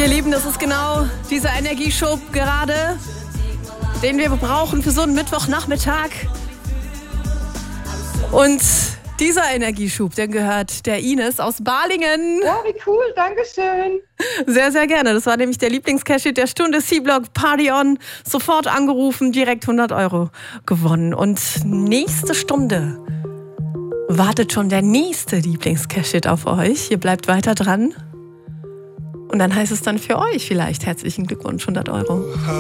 Ihr Lieben, das ist genau dieser Energieschub gerade, den wir brauchen für so einen Mittwochnachmittag. Und dieser Energieschub, der gehört der Ines aus Balingen. Ja, wie cool, Dankeschön. Sehr, sehr gerne. Das war nämlich der Lieblings-Cash-Hit der Stunde. C-Block, Party On. Sofort angerufen, direkt 100 € gewonnen. Und nächste Stunde wartet schon der nächste Lieblings-Cash-Hit auf euch. Ihr bleibt weiter dran. Und dann heißt es dann für euch vielleicht herzlichen Glückwunsch, 100 €.